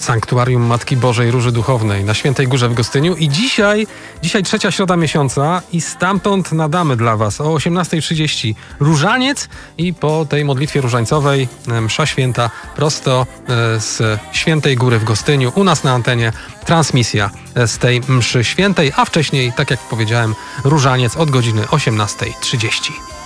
Sanktuarium Matki Bożej Róży Duchownej na Świętej Górze w Gostyniu. I dzisiaj trzecia środa miesiąca i stamtąd nadamy dla Was o 18:30 różaniec i po tej modlitwie różańcowej msza święta prosto z Świętej Góry w Gostyniu. U nas na antenie transmisja z tej mszy świętej, a wcześniej, tak jak powiedziałem, różaniec od godziny 18:30.